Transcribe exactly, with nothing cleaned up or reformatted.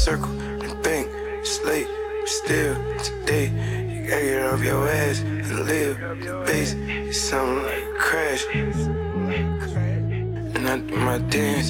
circle and think it's late, but still today you gotta get off your ass and live. The bass is something like a crash, and I do my dance.